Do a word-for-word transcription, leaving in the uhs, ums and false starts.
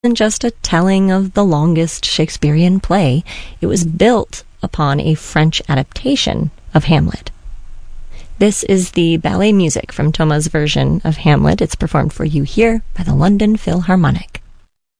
wasn't just a telling of the longest Shakespearean play. It was built upon a French adaptation of Hamlet. This is the ballet music from Thomas' version of Hamlet. It's performed for you here by the London Philharmonic.